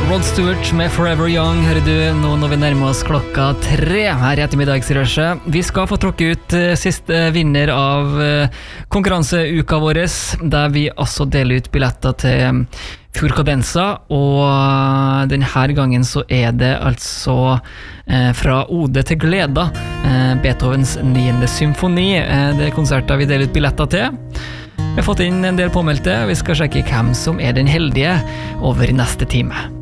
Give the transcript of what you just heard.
Rod Stewart med Forever Young hører du nå når vi nærmer oss klokka 3 her i ettermiddagsrøsjet. Vi skal få tråkke ut siste vinner av konkurranseuka vår, der vi altså deler ut billetter til Fjord Cadenza, og denne gangen så det altså fra Ode til Gleda, Beethovens 9. symfoni. Det konserter vi deler ut billetter til. Vi har fått inn en del påmeldte, og vi skal sjekke hvem som den heldige over i neste time.